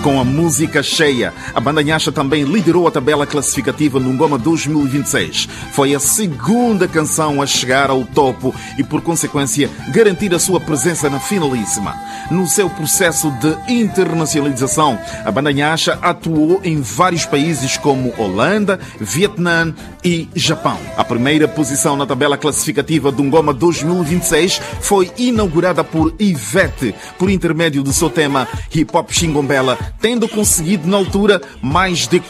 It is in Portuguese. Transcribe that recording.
com a música Cheia. A banda Nhaxa também liderou a tabela classificativa no Ngoma 2026. Foi a segunda canção a chegar ao topo e, por consequência, garantir a sua presença na finalíssima. No seu processo de internacionalização, a banda Nhaxa atuou em vários países como Holanda, Vietnã e Japão. A primeira posição na tabela classificativa do Ngoma 2026 foi inaugurada por Ivete, por intermédio do seu tema Hip Hop Xingombela, tendo conseguido na altura mais de